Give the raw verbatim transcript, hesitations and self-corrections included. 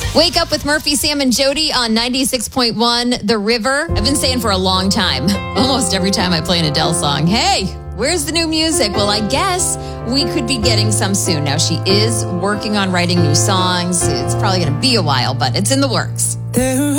Wake up with Murphy, Sam, and Jody on ninety-six point one The River. I've been saying for a long time, almost every time I play an Adele song, hey, where's the new music? Well, I guess we could be getting some soon. Now, she is working on writing new songs. It's probably going to be a while, but it's in the works. There